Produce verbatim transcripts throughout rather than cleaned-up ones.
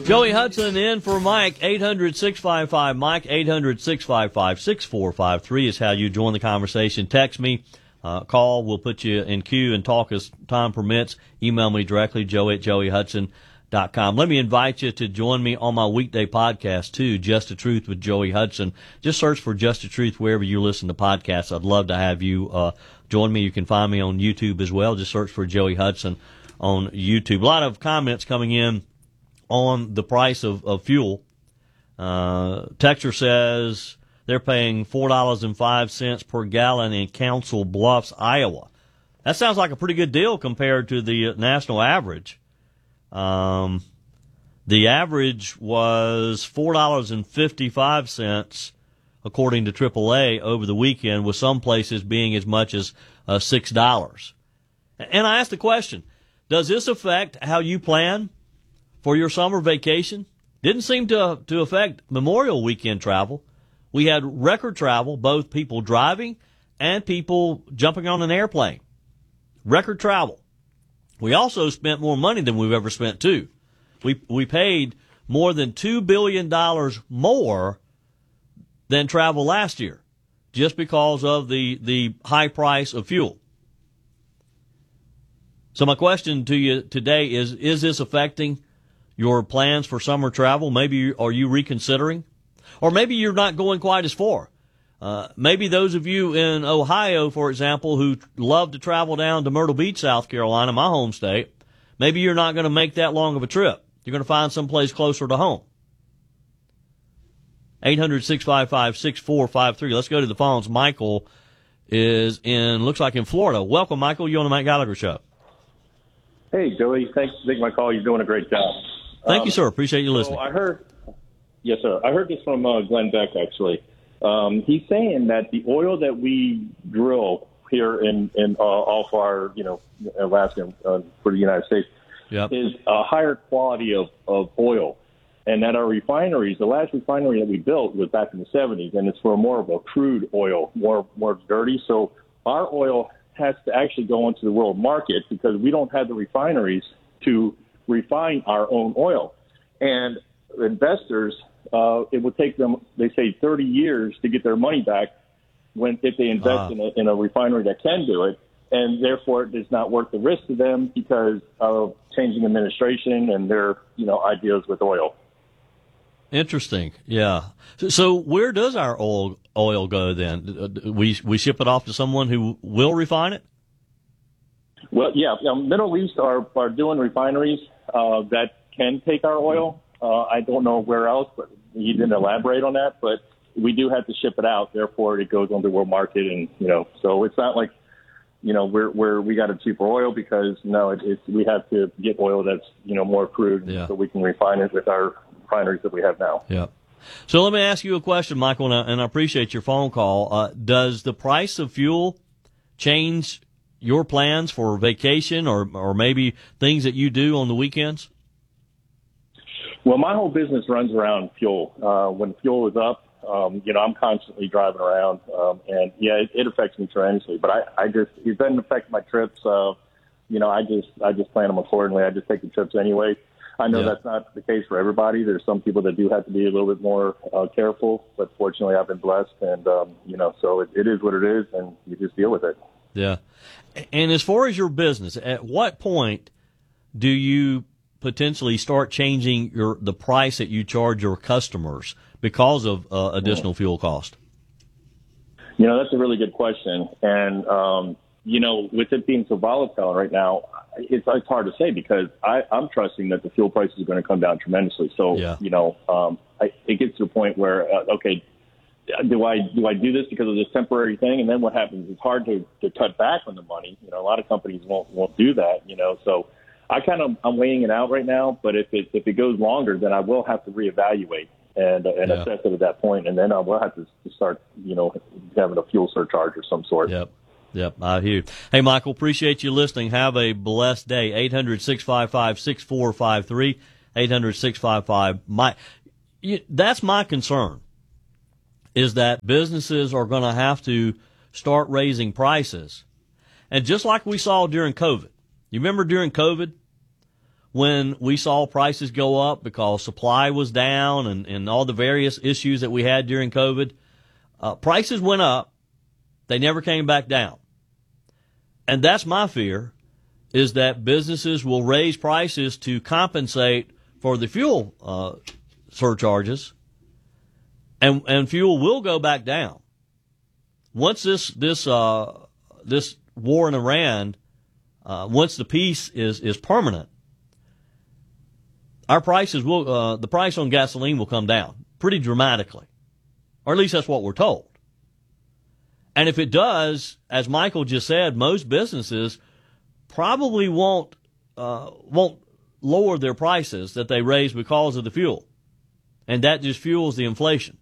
Joey Hudson in for Mike. eight hundred, six five five, Mike. eight hundred, six five five, six four five three is how you join the conversation. Text me, uh, call. We'll put you in queue and talk as time permits. Email me directly, joey at joey hudson dot com. Let me invite you to join me on my weekday podcast, too, Just the Truth with Joey Hudson. Just search for Just the Truth wherever you listen to podcasts. I'd love to have you uh, join me. You can find me on YouTube as well. Just search for Joey Hudson on YouTube. A lot of comments coming in on the price of, of fuel. Uh, Texture says they're paying four dollars and five cents per gallon in Council Bluffs, Iowa. That sounds like a pretty good deal compared to the national average. Um, the average was four dollars and fifty-five cents, according to triple A, over the weekend, with some places being as much as uh, six dollars. And I asked the question, does this affect how you plan for your summer vacation? Didn't seem to to affect Memorial Weekend travel. We had record travel, both people driving and people jumping on an airplane. Record travel. We also spent more money than we've ever spent, too. We we paid more than two billion dollars more than travel last year, just because of the, the high price of fuel. So my question to you today is, is this affecting your plans for summer travel? Maybe are you reconsidering? Or maybe you're not going quite as far. Uh, maybe those of you in Ohio, for example, who love to travel down to Myrtle Beach, South Carolina, my home state, maybe you're not going to make that long of a trip. You're going to find someplace closer to home. eight hundred, six five five, six four five three. Let's go to the phones. Michael is in, looks like in Florida. Welcome, Michael. You're on the Mike Gallagher Show. Hey, Joey. Thanks for taking my call. You're doing a great job. Thank um, you, sir. Appreciate you listening. So I heard, yes, sir. I heard this from uh, Glenn Beck, actually. Um, he's saying that the oil that we drill here in, in uh, off our, you know, Alaska uh, for the United States yep. is a higher quality of, of oil. And that our refineries, the last refinery that we built was back in the seventies, and it's for more of a crude oil, more more dirty. So our oil has to actually go into the world market because we don't have the refineries to refine our own oil. And investors, uh, it would take them, they say, thirty years to get their money back when if they invest uh. in, a, in a refinery that can do it. And therefore, it is not worth the risk to them because of changing administration and their, you know, ideas with oil. Interesting. Yeah. So, so where does our oil oil go then? We we ship it off to someone who will refine it? Well, yeah. Um, Middle East are, are doing refineries uh, that can take our oil. Uh, I don't know where else, but he didn't elaborate on that. But we do have to ship it out. Therefore, it goes on the world market. And, you know, so it's not like, you know, we're, we're, we got a cheaper oil because, no, it, it's, we have to get oil that's, you know, more crude yeah. so we can refine it with our refineries that we have now. Yeah. So let me ask you a question, Michael, and I, and I appreciate your phone call. Uh, does the price of fuel change your plans for vacation or, or maybe things that you do on the weekends? Well, my whole business runs around fuel. Uh, when fuel is up, um, you know, I'm constantly driving around, um, and yeah, it, it affects me tremendously. But I, I just, it doesn't affect my trips. Uh, you know, I just, I just plan them accordingly. I just take the trips anyway. I know yeah. that's not the case for everybody. There's some people that do have to be a little bit more uh, careful, but fortunately I've been blessed, and, um, you know, so it, it is what it is, and you just deal with it. Yeah. And as far as your business, at what point do you potentially start changing your the price that you charge your customers because of uh, additional mm. fuel cost? You know, that's a really good question. And, um, you know, with it being so volatile right now, it's, it's hard to say because I, I'm trusting that the fuel prices are going to come down tremendously. So, yeah. you know, um, I, it gets to a point where, uh, okay, do I do I do this because of this temporary thing? And then what happens? It's hard to, to cut back on the money. You know, a lot of companies won't won't do that. You know, so I kind of I'm weighing it out right now. But if it if it goes longer, then I will have to reevaluate and uh, and yeah. assess it at that point, and then I will have to start, you know, having a fuel surcharge of some sort. Yep. Yep, I hear you. Hey, Michael, appreciate you listening. Have a blessed day. eight hundred, six five five, six four five three, eight hundred, six five five. My, that's my concern, is that businesses are going to have to start raising prices. And just like we saw during COVID, you remember during COVID when we saw prices go up because supply was down and, and all the various issues that we had during COVID. Uh, prices went up. They never came back down. And that's my fear, is that businesses will raise prices to compensate for the fuel uh, surcharges, and and fuel will go back down. Once this this uh, this war in Iran, uh, once the peace is, is permanent, our prices will uh, the price on gasoline will come down pretty dramatically, or at least that's what we're told. And if it does, as Michael just said, most businesses probably won't uh, won't lower their prices that they raise because of the fuel, and that just fuels the inflation.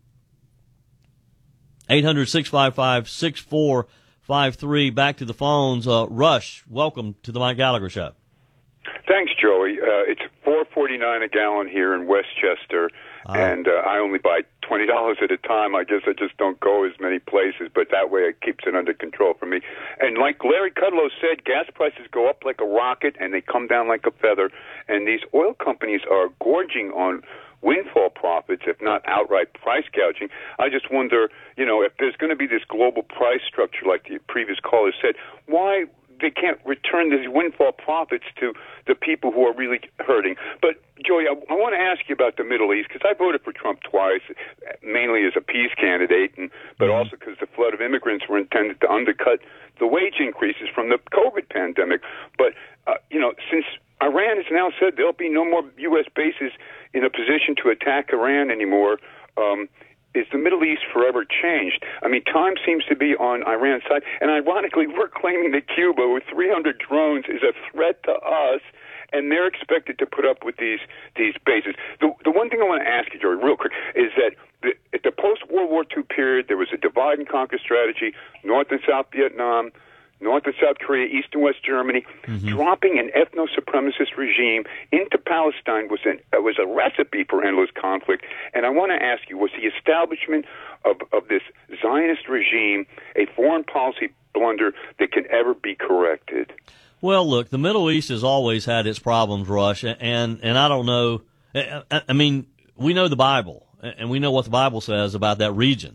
eight hundred, six five five, six four five three. Back to the phones. Uh, Rush, welcome to the Mike Gallagher Show. Thanks, Joey. Uh, it's four forty-nine a gallon here in Westchester, uh, and uh, I only buy twenty dollars at a time. I guess I just don't go as many places, but that way it keeps it under control for me. And like Larry Kudlow said, gas prices go up like a rocket, and they come down like a feather. And these oil companies are gorging on windfall profits, if not outright price gouging. I just wonder, you know, if there's going to be this global price structure like the previous caller said, why they can't return these windfall profits to the people who are really hurting. But, Joey, I, I want to ask you about the Middle East, because I voted for Trump twice, mainly as a peace candidate, and but mm-hmm. also because the flood of immigrants were intended to undercut the wage increases from the COVID pandemic. But, uh, you know, since Iran has now said there'll be no more U S bases in a position to attack Iran anymore, um, is the Middle East forever changed? I mean, time seems to be on Iran's side, and ironically, we're claiming that Cuba, with three hundred drones, is a threat to us, and they're expected to put up with these these bases. The, the one thing I want to ask you, Joey, real quick, is that the, at the post-World War Two period, there was a divide-and-conquer strategy, North and South Vietnam, North and South Korea, East and West Germany. Mm-hmm. Dropping an ethno-supremacist regime into Palestine was, an, uh, was a recipe for endless conflict. And I want to ask you, was the establishment of, of this Zionist regime a foreign policy blunder that can ever be corrected? Well, look, the Middle East has always had its problems, Rush, and, and I don't know. I, I mean, we know the Bible, and we know what the Bible says about that region.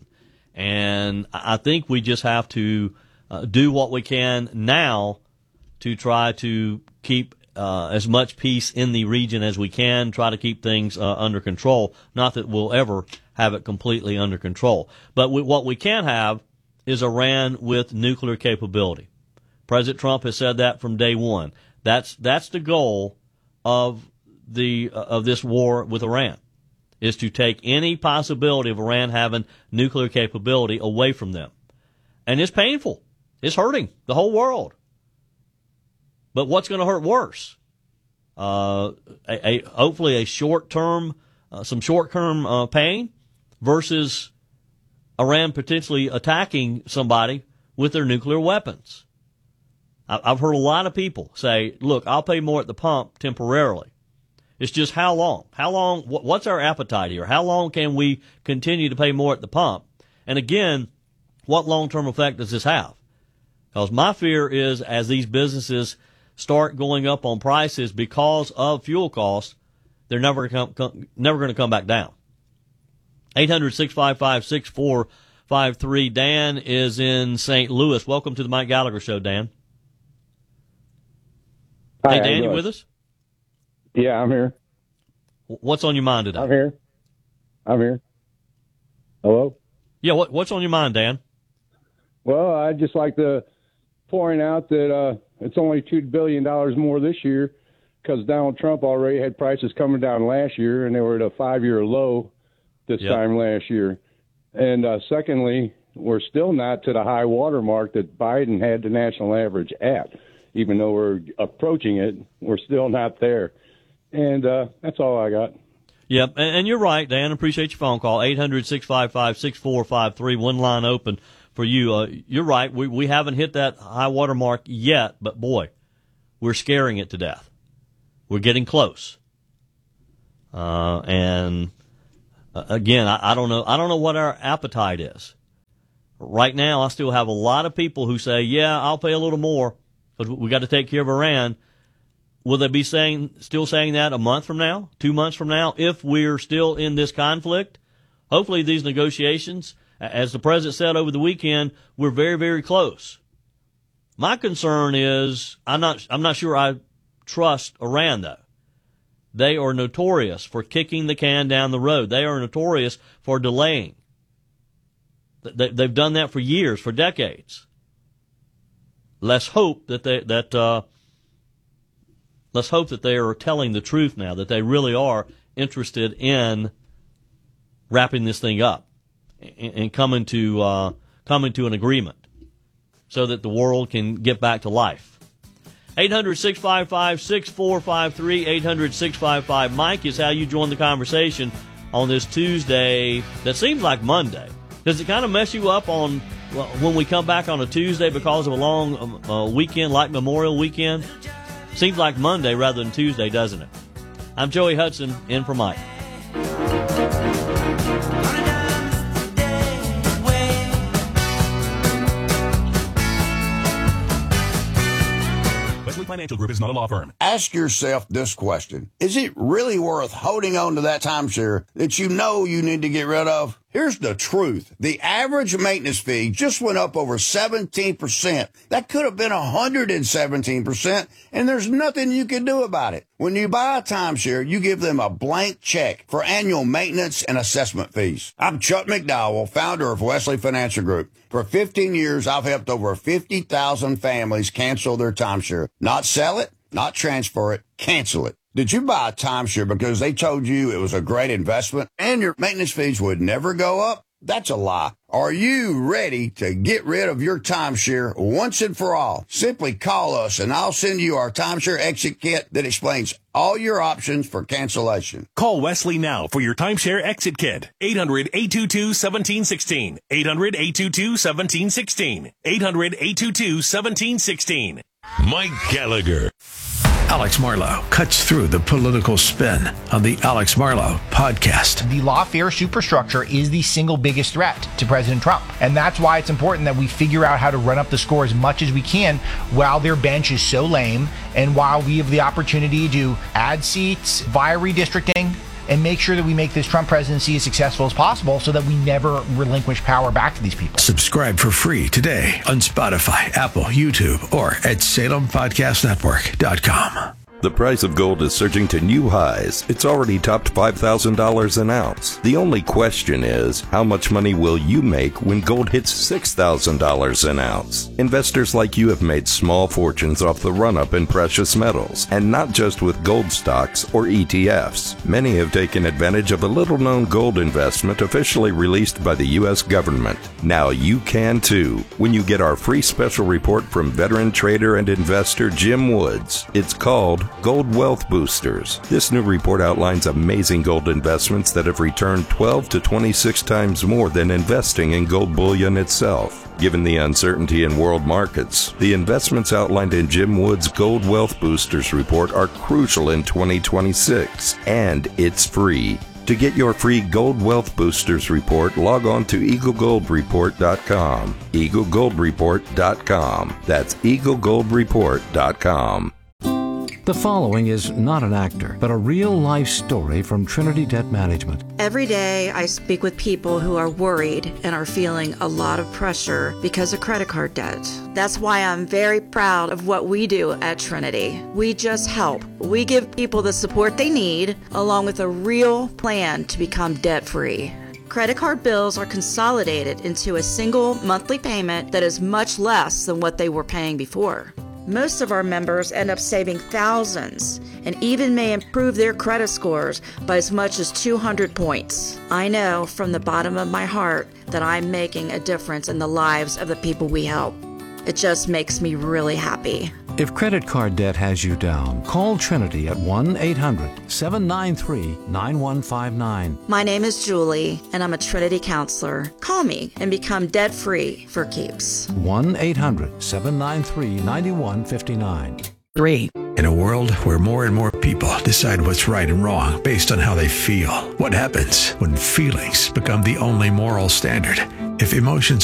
And I think we just have to Uh, do what we can now to try to keep uh, as much peace in the region as we can, try to keep things uh, under control. Not that we'll ever have it completely under control. But we, what we can have is Iran with nuclear capability. President Trump has said that from day one. That's that's the goal of the uh, of this war with Iran, is to take any possibility of Iran having nuclear capability away from them. And it's painful. It's hurting the whole world. But what's going to hurt worse? Uh, a, a, hopefully a short-term, uh, some short-term uh, pain versus Iran potentially attacking somebody with their nuclear weapons. I, I've heard a lot of people say, look, I'll pay more at the pump temporarily. It's just how long? How long? What, what's our appetite here? How long can we continue to pay more at the pump? And again, what long-term effect does this have? Because my fear is, as these businesses start going up on prices because of fuel costs, they're never going to come, never going to come back down. eight hundred, six five five, six four five three. Dan is in Saint Louis. Welcome to the Mike Gallagher Show, Dan. Hi, hey, Dan, you with us? Yeah, I'm here. What's on your mind today? I'm here. I'm here. Hello? Yeah, what, what's on your mind, Dan? Well, I'd just like to point out that uh, it's only two billion dollars more this year because Donald Trump already had prices coming down last year, and they were at a five-year low this yep. time last year. And uh, secondly, we're still not to the high water mark that Biden had the national average at. Even though we're approaching it, we're still not there. And uh, that's all I got. Yep, and, and you're right, Dan. Appreciate your phone call. eight hundred, six five five, six four five three. One line open for you. Uh, you're right. We we haven't hit that high water mark yet, but boy, we're scaring it to death. We're getting close. Uh, and uh, again, I, I don't know. I don't know what our appetite is. Right now, I still have a lot of people who say, "Yeah, I'll pay a little more, but we got to take care of Iran." will they be saying still saying that a month from now, two months from now, if we're still in this conflict? Hopefully these negotiations, as the president said over the weekend, we're very, very close. My concern is I'm not I'm not sure I trust Iran, though. They are notorious for kicking the can down the road. They are notorious for delaying. They've done that for years, for decades. Let's hope that they that uh, let's hope that they are telling the truth now, that they really are interested in wrapping this thing up and, and coming to uh, coming to an agreement, so that the world can get back to life. eight hundred, six five five, six four five three, eight hundred, six five five, Mike is how you join the conversation on this Tuesday that seems like Monday. Does it kind of mess you up on well, when we come back on a Tuesday because of a long uh, weekend like Memorial Weekend? Seems like Monday rather than Tuesday, doesn't it? I'm Joey Hudson, in for Mike. Financial Group is not a law firm. Ask yourself this question. Is it really worth holding on to that timeshare that you know you need to get rid of? Here's the truth. The average maintenance fee just went up over seventeen percent. That could have been one hundred seventeen percent, and there's nothing you can do about it. When you buy a timeshare, you give them a blank check for annual maintenance and assessment fees. I'm Chuck McDowell, founder of Wesley Financial Group. For fifteen years, I've helped over fifty thousand families cancel their timeshare. Not sell it, not transfer it, cancel it. Did you buy a timeshare because they told you it was a great investment and your maintenance fees would never go up? That's a lie. Are you ready to get rid of your timeshare once and for all? Simply call us and I'll send you our timeshare exit kit that explains all your options for cancellation. Call Wesley now for your timeshare exit kit. eight hundred, eight two two, one seven one six. eight hundred, eight two two, one seven one six. eight hundred, eight two two, one seven one six. Mike Gallagher. Alex Marlow cuts through the political spin on the Alex Marlow podcast. The lawfare superstructure is the single biggest threat to President Trump. And that's why it's important that we figure out how to run up the score as much as we can while their bench is so lame and while we have the opportunity to add seats via redistricting and make sure that we make this Trump presidency as successful as possible so that we never relinquish power back to these people. Subscribe for free today on Spotify, Apple, YouTube, or at Salem Podcast Network dot com. The price of gold is surging to new highs. It's already topped five thousand dollars an ounce. The only question is, how much money will you make when gold hits six thousand dollars an ounce? Investors like you have made small fortunes off the run-up in precious metals, and not just with gold stocks or E T Fs. Many have taken advantage of a little-known gold investment officially released by the U S government. Now you can too, when you get our free special report from veteran trader and investor Jim Woods. It's called Gold Wealth Boosters. This new report outlines amazing gold investments that have returned twelve to twenty-six times more than investing in gold bullion itself. Given the uncertainty in world markets, the investments outlined in Jim Woods' Gold Wealth Boosters report are crucial in twenty twenty-six, and it's free. To get your free Gold Wealth Boosters report, log on to eagle gold report dot com. eagle gold report dot com. That's eagle gold report dot com. The following is not an actor, but a real-life story from Trinity Debt Management. Every day I speak with people who are worried and are feeling a lot of pressure because of credit card debt. That's why I'm very proud of what we do at Trinity. We just help. We give people the support they need, along with a real plan to become debt-free. Credit card bills are consolidated into a single monthly payment that is much less than what they were paying before. Most of our members end up saving thousands and even may improve their credit scores by as much as two hundred points. I know from the bottom of my heart that I'm making a difference in the lives of the people we help. It just makes me really happy. If credit card debt has you down, call Trinity at one eight hundred, seven nine three, nine one five nine. My name is Julie, and I'm a Trinity counselor. Call me and become debt-free for keeps. one eight hundred, seven nine three, nine one five nine. Three. In a world where more and more people decide what's right and wrong based on how they feel, what happens when feelings become the only moral standard? If emotions